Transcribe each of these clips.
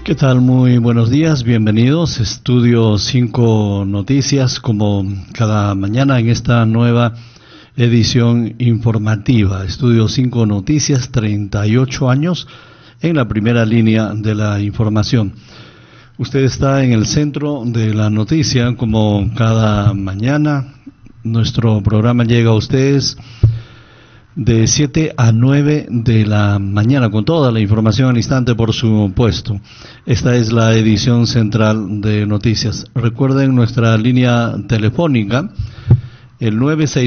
¿Qué tal? Muy buenos días, bienvenidos. Estudio 5 Noticias, como cada mañana en esta nueva edición informativa. Estudio 5 Noticias, 38 años en la primera línea de la información. Usted está en el centro de la noticia, como cada mañana. Nuestro programa llega a ustedes de 7 a 9 de la mañana, con toda la información al instante, por supuesto. Esta es la edición central de noticias. Recuerden nuestra línea telefónica, el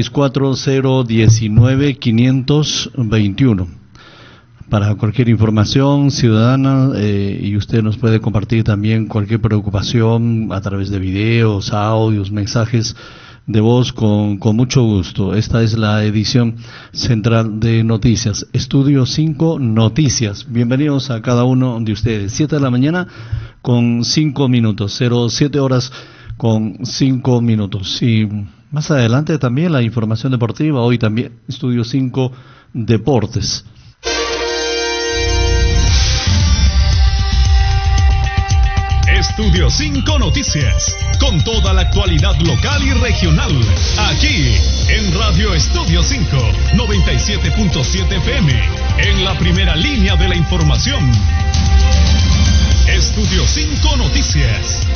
964-019-521. Para cualquier información ciudadana, y usted nos puede compartir también cualquier preocupación a través de videos, audios, mensajes de voz, con mucho gusto. Esta es la edición central de noticias. Estudio 5 Noticias. Bienvenidos a cada uno de ustedes. 7 de la mañana con 5 minutos. 07 horas con 5 minutos. Y más adelante también la información deportiva. Hoy también Estudio 5 Deportes. Estudio 5 Noticias, con toda la actualidad local y regional, aquí en Radio Estudio 5, 97.7 FM, en la primera línea de la información. Estudio 5 Noticias.